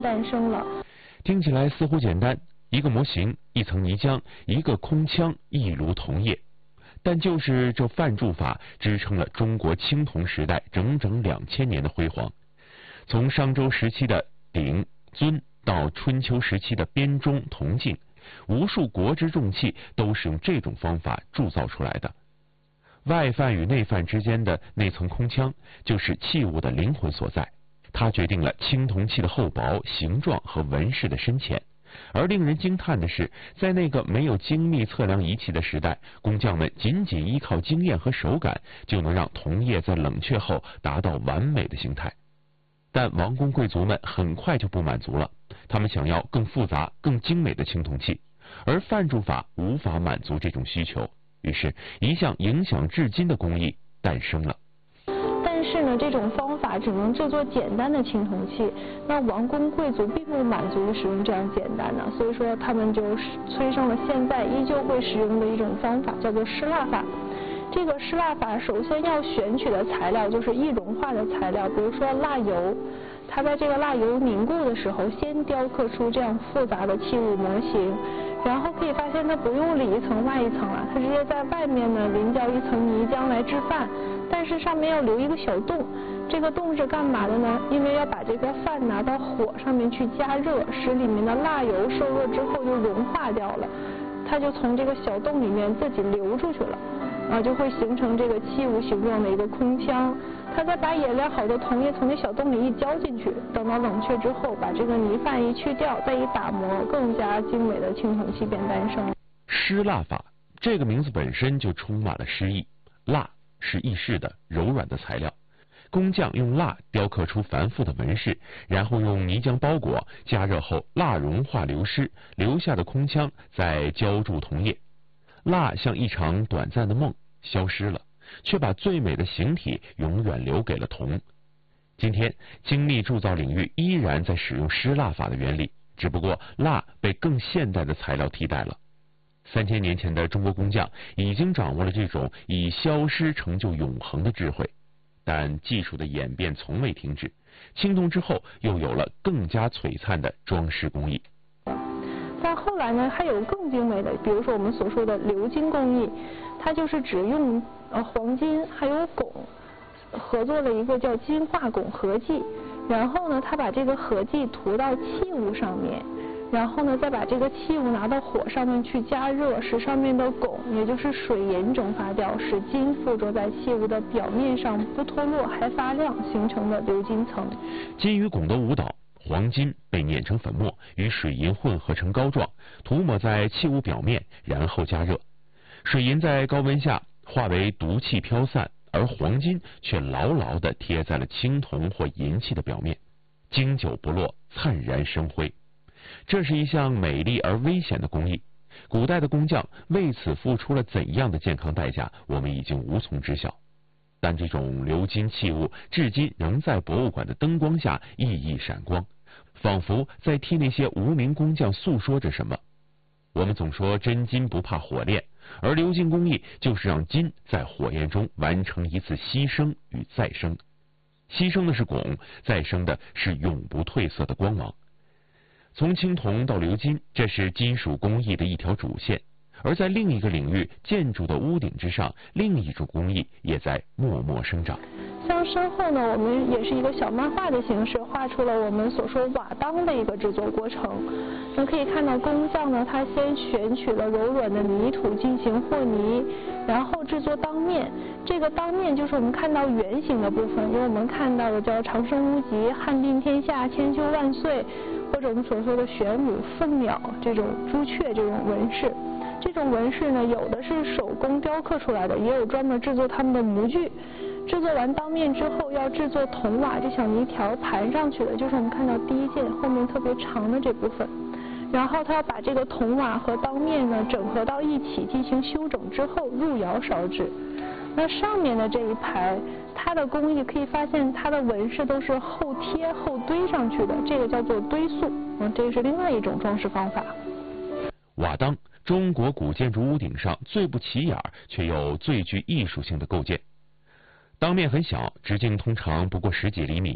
诞生了。 听起来似乎简单，一个模型，一层泥浆，一个空腔，一炉铜液。但就是这范铸法支撑了中国青铜时代整整2000年的辉煌。从商周时期的鼎、尊到春秋时期的编钟、铜镜，无数国之重器都是用这种方法铸造出来的。外范与内范之间的那层空腔，就是器物的灵魂所在，它决定了青铜器的厚薄、形状和纹饰的深浅。而令人惊叹的是，在那个没有精密测量仪器的时代，工匠们仅依靠经验和手感，就能让铜液在冷却后达到完美的形态。但王公贵族们很快就不满足了，他们想要更复杂、更精美的青铜器，而范铸法无法满足这种需求，于是，一项影响至今的工艺诞生了。 但是呢，这种方法只能制作简单的青铜器，那王公贵族并不满足于使用这样简单的，所以说他们就催生了现在依旧会使用的一种方法，叫做湿蜡法。这个湿蜡法首先要选取的材料就是易融化的材料，比如说蜡油。它在这个蜡油凝固的时候，先雕刻出这样复杂的器物模型，然后可以发现它不用里一层外一层啊，它直接在外面呢淋浇一层泥浆来制饭，但是上面要留一个小洞。这个洞是干嘛的呢？因为要把这个饭拿到火上面去加热，使里面的蜡油受热之后就融化掉了，它就从这个小洞里面自己流出去了，就会形成这个器物形状的一个空腔。他再把冶炼好的铜液从那小洞里一浇进去，等到冷却之后，把这个泥饭一去掉，再一打磨，更加精美的青铜器便诞生。 湿蜡法这个名字本身就充满了诗意，蜡是易逝的、柔软的材料，工匠用蜡雕刻出繁复的纹饰，然后用泥浆包裹，加热后蜡融化流失，留下的空腔再浇铸铜液。蜡像一场短暂的梦，消失了，却把最美的形体永远留给了铜。今天，精密铸造领域依然在使用湿蜡法的原理，只不过蜡被更现代的材料替代了。3000年前的中国工匠已经掌握了这种以消失成就永恒的智慧，但技术的演变从未停止。青铜之后，又有了更加璀璨的装饰工艺。 但后来呢，还有更精美的，比如说我们所说的鎏金工艺，它就是只用黄金还有汞合作了一个叫金化汞合剂，然后呢，它把这个合剂涂到器物上面，然后呢，再把这个器物拿到火上面去加热，使上面的汞，也就是水银蒸发掉，使金附着在器物的表面上不脱落还发亮，形成的鎏金层。 金与汞的舞蹈，黄金被碾成粉末，与水银混合成膏状，涂抹在器物表面，然后加热。水银在高温下化为毒气飘散，而黄金却牢牢地贴在了青铜或银器的表面，经久不落，灿然生辉。这是一项美丽而危险的工艺，古代的工匠为此付出了怎样的健康代价，我们已经无从知晓。但这种鎏金器物至今仍在博物馆的灯光下熠熠闪光，仿佛在替那些无名工匠诉说着什么。我们总说真金不怕火炼，而鎏金工艺就是让金在火焰中完成一次牺牲与再生。牺牲的是汞，再生的是永不褪色的光芒。从青铜到鎏金，这是金属工艺的一条主线。而在另一个领域，建筑的屋顶之上，另一种工艺也在默默生长。 像身后呢，我们也是一个小漫画的形式，画出了我们所说瓦当的一个制作过程。那可以看到工匠呢，他先选取了柔软的泥土进行和泥，然后制作当面。这个当面就是我们看到圆形的部分，因为我们看到的叫长生无极、汉定天下、千秋万岁，或者我们所说的玄武、凤鸟这种朱雀这种纹饰。这种纹饰呢，有的是手工雕刻出来的，也有专门制作它们的模具。制作完当面之后，要制作铜瓦这小泥条盘上去的，就是我们看到第一件后面特别长的这部分。然后他要把这个铜瓦和当面呢整合到一起进行修整之后入窑烧制。那上面的这一排，它的工艺可以发现它的纹饰都是后贴后堆上去的，这个叫做堆塑。这个是另外一种装饰方法。 瓦当，中国古建筑屋顶上最不起眼却又最具艺术性的构件。当面很小，直径通常不过10几厘米，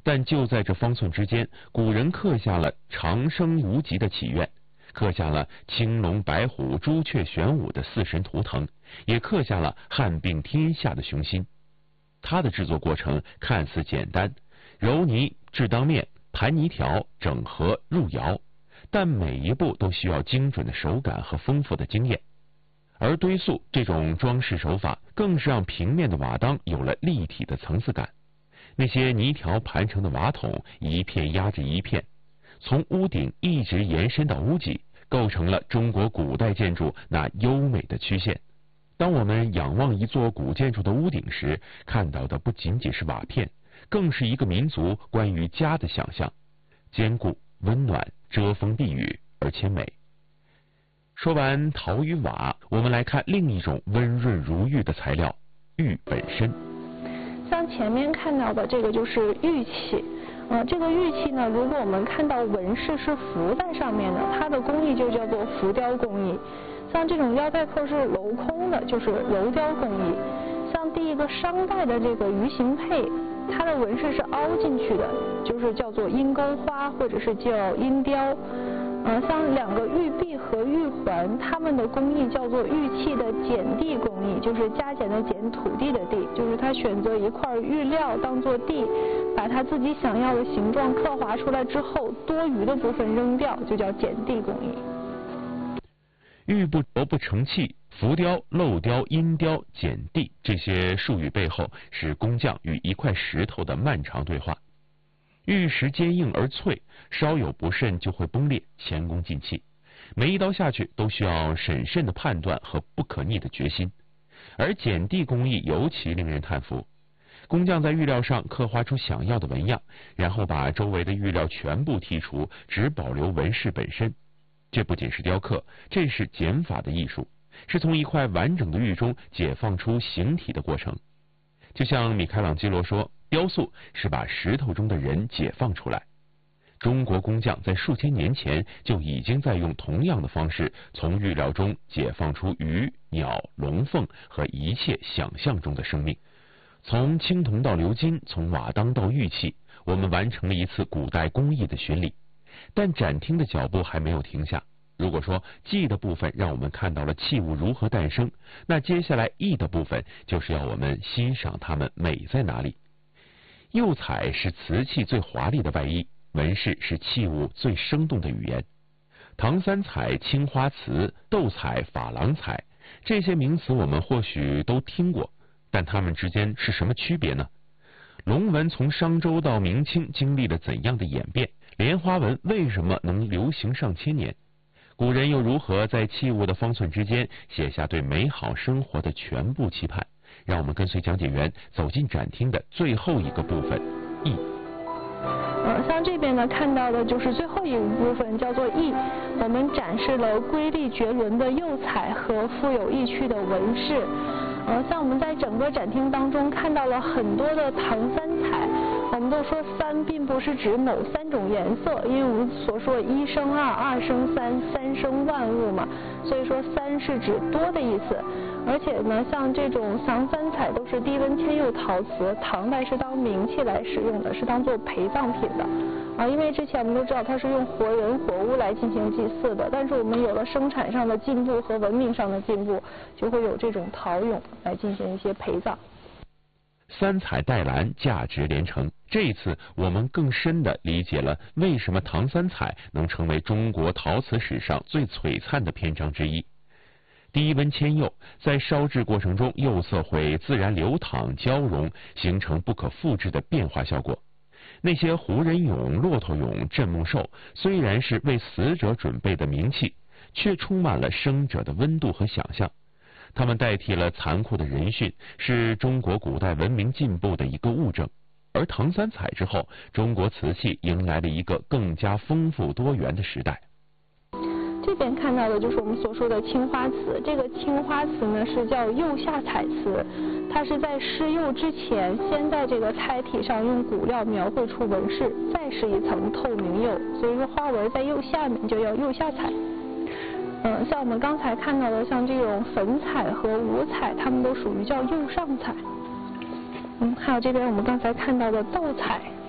但就在这方寸之间，古人刻下了长生无极的祈愿，刻下了青龙白虎朱雀玄武的四神图腾，也刻下了汉并天下的雄心。它的制作过程看似简单，揉泥、制当面、盘泥条、整合、入窑，但每一步都需要精准的手感和丰富的经验。而堆塑这种装饰手法，更是让平面的瓦当有了立体的层次感。那些泥条盘成的瓦筒，一片压着一片，从屋顶一直延伸到屋脊，构成了中国古代建筑那优美的曲线。当我们仰望一座古建筑的屋顶时，看到的不仅仅是瓦片，更是一个民族关于家的想象，坚固、温暖、遮风避雨而且美。说完陶与瓦，我们来看另一种温润如玉的材料——玉本身。 像前面看到的这个就是玉器，这个玉器呢，如果我们看到纹饰是浮在上面的，它的工艺就叫做浮雕工艺。像这种腰带扣是镂空的，就是镂雕工艺。像第一个商代的这个鱼形佩，它的纹饰是凹进去的，就是叫做鹰钩花或者是叫鹰雕。像两个玉璧和玉环，它们的工艺叫做玉器的剪地工艺，就是加减的减，土地的地，就是它选择一块玉料当做地，把它自己想要的形状刻划出来之后，多余的部分扔掉，就叫剪地工艺。 玉不琢不成器、浮雕、镂雕、阴雕、剪地这些术语背后，是工匠与一块石头的漫长对话。玉石坚硬而脆，稍有不慎就会崩裂，前功尽弃。每一刀下去都需要审慎的判断和不可逆的决心。而剪地工艺尤其令人叹服，工匠在玉料上刻画出想要的纹样，然后把周围的玉料全部剔除，只保留纹饰本身。这不仅是雕刻，这是减法的艺术，是从一块完整的玉中解放出形体的过程。就像米开朗基罗说，雕塑是把石头中的人解放出来。中国工匠在数千年前就已经在用同样的方式，从玉料中解放出鱼、鸟、龙凤和一切想象中的生命。从青铜到鎏金，从瓦当到玉器，我们完成了一次古代工艺的巡礼。但展厅的脚步还没有停下。如果说技的部分让我们看到了器物如何诞生，那接下来艺的部分就是要我们欣赏它们美在哪里。釉彩是瓷器最华丽的外衣，纹饰是器物最生动的语言。唐三彩、青花瓷、斗彩、珐琅彩，这些名词我们或许都听过，但它们之间是什么区别呢？龙纹从商周到明清经历了怎样的演变？莲花纹为什么能流行上千年？古人又如何在器物的方寸之间写下对美好生活的全部期盼？让我们跟随讲解员走进展厅的最后一个部分——艺。 像这边呢看到的就是最后一个部分，叫做艺。我们展示了瑰丽绝伦的釉彩和富有意趣的纹饰。像我们在整个展厅当中看到了很多的唐三彩。我们都说三并不是指某三种颜色，因为我们所说一生二，二生三，三生万物嘛，所以说三是指多的意思。而且呢，像这种唐三彩都是低温铅釉陶瓷，唐代是当名器来使用的，是当做陪葬品的。因为之前我们都知道它是用活人活物来进行祭祀的，但是我们有了生产上的进步和文明上的进步，就会有这种陶俑来进行一些陪葬。 三彩带蓝，价值连城。这一次我们更深地理解了为什么唐三彩能成为中国陶瓷史上最璀璨的篇章之一。低温铅釉在烧制过程中，釉色会自然流淌交融，形成不可复制的变化效果。那些胡人俑、骆驼俑、镇墓兽虽然是为死者准备的冥器，却充满了生者的温度和想象。它们代替了残酷的人殉，是中国古代文明进步的一个物证。而唐三彩之后，中国瓷器迎来了一个更加丰富多元的时代。 这边看到的就是我们所说的青花瓷。这个青花瓷呢是叫釉下彩瓷，它是在施釉之前，先在这个彩体上用骨料描绘出纹饰，再施一层透明釉，所以说花纹在釉下面就叫釉下彩。像我们刚才看到的，像这种粉彩和五彩，它们都属于叫釉上彩。还有这边我们刚才看到的斗彩，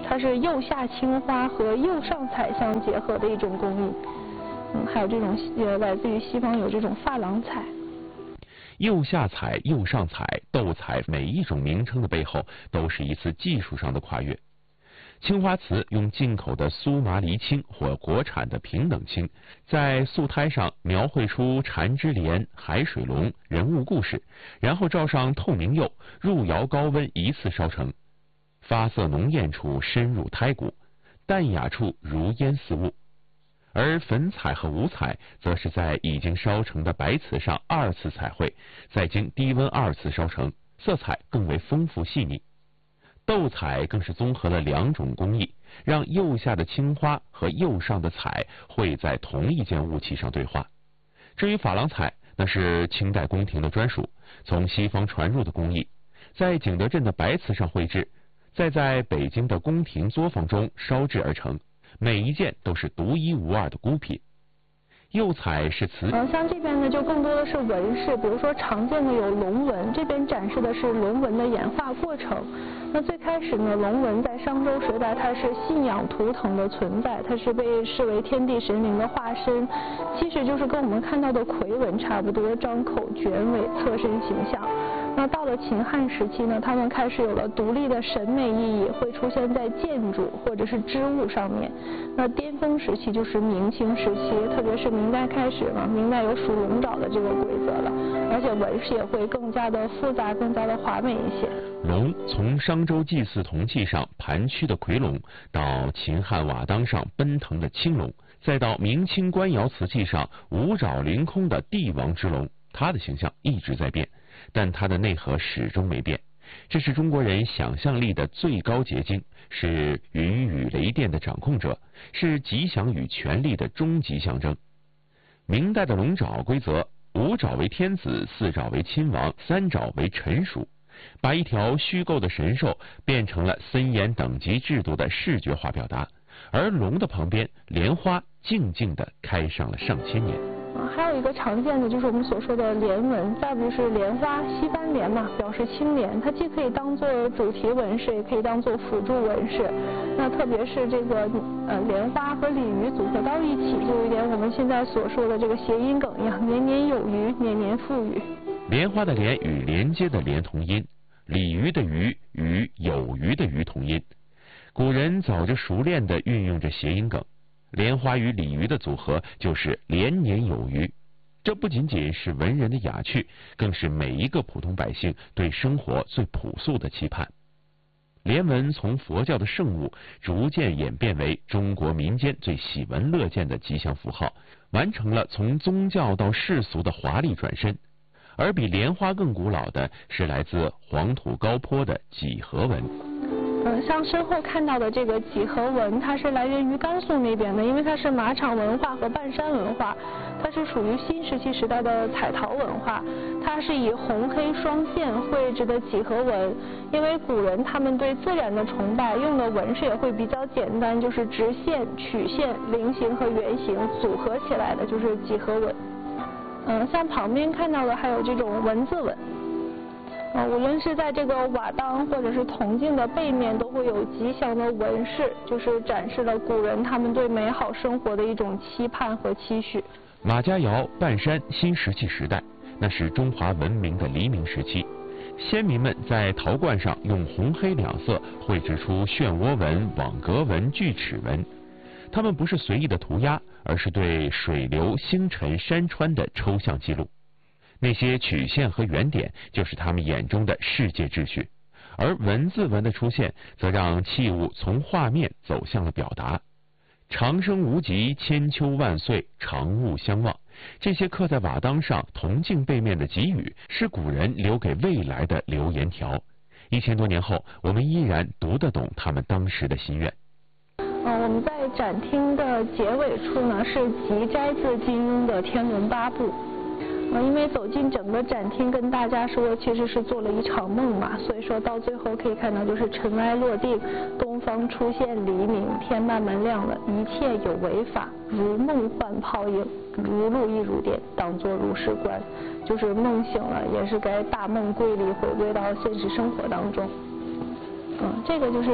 它是釉下青花和釉上彩相结合的一种工艺。还有这种来自于西方有这种珐琅彩。 釉下彩、釉上彩、斗彩每一种名称的背后，都是一次技术上的跨越。青花瓷用进口的苏麻离青或国产的平等青，在素胎上描绘出缠枝莲、海水龙、人物故事，然后罩上透明釉，入窑高温一次烧成，发色浓艳处深入胎骨，淡雅处如烟似雾。而粉彩和五彩则是在已经烧成的白瓷上二次彩绘，再经低温二次烧成，色彩更为丰富细腻。斗彩更是综合了两种工艺，让釉下的青花和釉上的彩绘在同一件雾器上对话。至于珐琅彩，那是清代宫廷的专属，从西方传入的工艺，在景德镇的白瓷上绘制，再在北京的宫廷作坊中烧制而成，每一件都是独一无二的孤品。釉彩是瓷， 像这边呢就更多的是纹饰，比如说常见的有龙纹，这边展示的是龙纹的演化过程。那最开始呢，龙纹在商周时代它是信仰图腾的存在，它是被视为天地神灵的化身，其实就是跟我们看到的夔纹差不多，张口卷尾，侧身形象。那到了秦汉时期呢，他们开始有了独立的审美意义，会出现在建筑或者是织物上面。那巅峰时期就是明清时期，特别是明代开始嘛，明代有数龙爪的这个规则了，而且纹饰也会更加的复杂，更加的华美一些。 龙从商周祭祀铜器上盘曲的夔龙，到秦汉瓦当上奔腾的青龙，再到明清官窑瓷器上五爪凌空的帝王之龙，它的形象一直在变，但它的内核始终没变。这是中国人想象力的最高结晶，是云雨雷电的掌控者，是吉祥与权力的终极象征。明代的龙爪规则，5爪为天子，4爪为亲王，3爪为臣属，把一条虚构的神兽变成了森严等级制度的视觉化表达，而龙的旁边，莲花静静地开上了上千年。 还有一个常见的就是我们所说的莲纹，再不是莲花，西番莲嘛，表示青莲，它既可以当做主题纹饰，也可以当做辅助纹饰。那特别是这个莲花和鲤鱼组合到一起，就有一点我们现在所说的这个谐音梗一样，年年有余，年年富裕。 莲花的莲与连接的莲同音，鲤鱼的鱼与有余的鱼同音。古人早就熟练地运用着谐音梗。莲花与鲤鱼的组合就是连年有余，这不仅仅是文人的雅趣，更是每一个普通百姓对生活最朴素的期盼。莲纹从佛教的圣物逐渐演变为中国民间最喜闻乐见的吉祥符号，完成了从宗教到世俗的华丽转身。而比莲花更古老的是来自黄土高坡的几何纹。 像身后看到的这个几何纹，它是来源于甘肃那边的，因为它是马场文化和半山文化，它是属于新石器时代的彩陶文化，它是以红黑双线绘制的几何纹。因为古人他们对自然的崇拜，用的纹饰也会比较简单，就是直线、曲线、菱形和圆形组合起来的，就是几何纹。像旁边看到的还有这种文字纹。无论是在这个瓦当或者是铜镜的背面，都会有吉祥的纹饰，就是展示了古人他们对美好生活的一种期盼和期许。 马家窑、半山新石器时代，那是中华文明的黎明时期。先民们在陶罐上用红黑两色绘制出漩涡纹、网格纹、锯齿纹，它们不是随意的涂鸦，而是对水流、星辰、山川的抽象记录。那些曲线和圆点就是他们眼中的世界秩序，而文字纹的出现则让器物从画面走向了表达。长生无极，千秋万岁，长物相望，这些刻在瓦当上铜镜背面的给语，是古人留给未来的留言条。1000多年后，我们依然读得懂他们当时的心愿。 我们在展厅的结尾处呢，是集摘自金庸的《天龙八部》。因为走进整个展厅，跟大家说其实是做了一场梦嘛，所以说到最后可以看到就是尘埃落定，东方出现黎明，天慢慢亮了，一切有为法，如梦幻泡影，如露亦如电，当作如是观，就是梦醒了，也是该大梦归离，回归到现实生活当中。这个就是